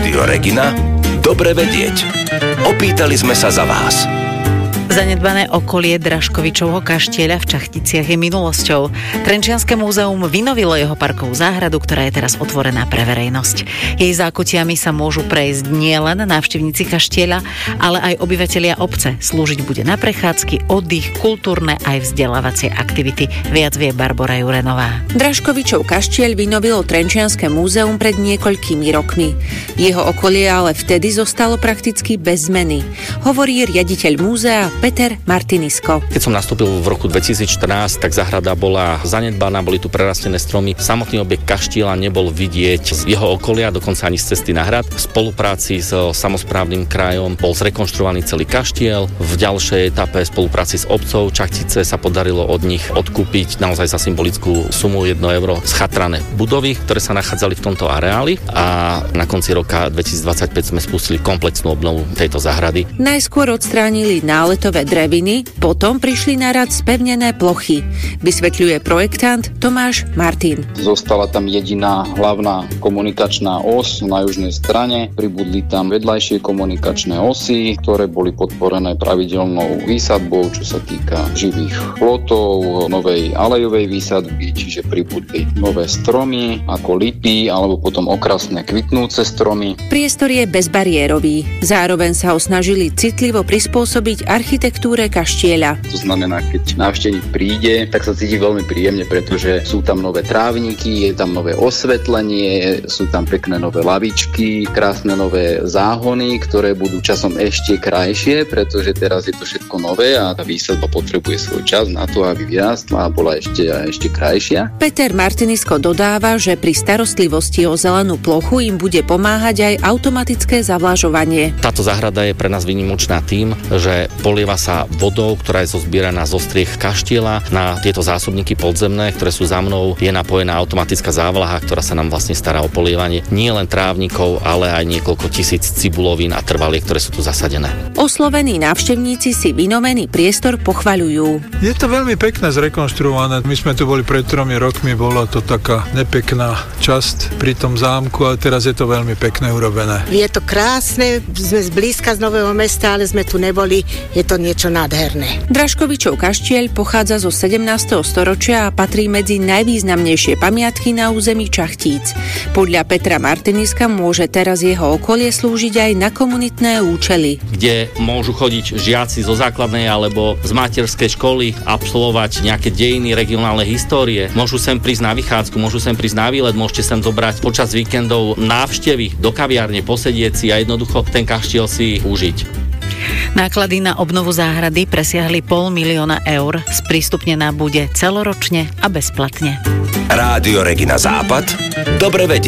Rádio Regina? Dobre vedieť. Opýtali sme sa za vás. Zanedbané okolie Draškovičovho kaštieľa v Čachticiach je minulosťou. Trenčianske múzeum vynovilo jeho parkovú záhradu, ktorá je teraz otvorená pre verejnosť. Jej zákutiami sa môžu prejsť nielen návštevníci kaštieľa, ale aj obyvatelia obce. Slúžiť bude na prechádzky, oddych, kultúrne aj vzdelávacie aktivity. Viac vie Barbora Jurenová. Draškovičov kaštieľ vynovilo Trenčianske múzeum pred niekoľkými rokmi. Jeho okolie ale vtedy zostalo prakticky bez zmeny. Hovorí riaditeľ múzea Peter Martinisko. Keď som nastúpil v roku 2014, tak záhrada bola zanedbaná, boli tu prerastené stromy. Samotný objekt kaštieľa nebol vidieť z jeho okolia, dokonca ani z cesty na hrad. V spolupráci s samosprávnym krajom bol zrekonštruovaný celý kaštieľ. V ďalšej etape spolupráci s obcov Čachtice sa podarilo od nich odkúpiť naozaj za symbolickú sumu 1 euro schatrané budovy, ktoré sa nachádzali v tomto areáli, a na konci roka 2025 sme spustili komplexnú obnovu tejto záhrady. Najskôr odstránili náletové dreviny, potom prišli na rad spevnené plochy. Vysvetľuje projektant Tomáš Martin. Zostala tam jediná hlavná komunikačná os na južnej strane. Pribudli tam vedľajšie komunikačné osy, ktoré boli podporené pravidelnou výsadbou, čo sa týka živých plotov, novej alejovej výsadby, čiže pribudli nové stromy ako lipy alebo potom okrasné kvitnúce stromy. Priestor je bezbariérový. Zároveň sa ho snažili citlivo prispôsobiť architektúre kaštieľa. To znamená, keď návštevník príde, tak sa cíti veľmi príjemne, pretože sú tam nové trávniky, je tam nové osvetlenie, sú tam pekné nové lavičky, krásne nové záhony, ktoré budú časom ešte krajšie, pretože teraz je to všetko nové a tá výsadba potrebuje svoj čas na to, aby vyrástla a bola ešte krajšia. Peter Martinisko dodáva, že pri starostlivosti o zelenú plochu im bude pomáhať aj automatické zavlažovanie. Táto záhrada je pre nás výnimočná tým, že polieva sa vodou, ktorá je zozbieraná zo striech kaštieľa. Na tieto zásobníky podzemné, ktoré sú za mnou, je napojená automatická závlaha, ktorá sa nám vlastne stará o polievanie nie len trávnikov, ale aj niekoľko tisíc cibulovín a trvaliek, ktoré sú tu zasadené. Oslovení návštevníci si vynovený priestor pochvaľujú. Je to veľmi pekné zrekonštruované. My sme tu boli pred 3 rokmi, bola to taká nepekná časť pri tom zámku, ale teraz je to veľmi pekné urobené. Je to krásne, sme zblízka z Nového Mesta, ale sme tu neboli. Je to niečo nádherné. Draškovičov kaštieľ pochádza zo 17. storočia a patrí medzi najvýznamnejšie pamiatky na území Čachtíc. Podľa Petra Martiniska môže teraz jeho okolie slúžiť aj na komunitné účely. Kde môžu chodiť žiaci zo základnej alebo z materskej školy, absolvovať nejaké dejiny, regionálne histórie. Môžu sem prísť na vychádzku, môžu sem prísť na výlet, môžete sem zobrať počas víkendov návštevy do kaviárne, posedieť si a jednoducho ten kaštieľ si užiť. Náklady na obnovu záhrady presiahli 500 000 eur. Sprístupnená bude celoročne a bezplatne. Rádio Regina Západ. Dobre vedieť.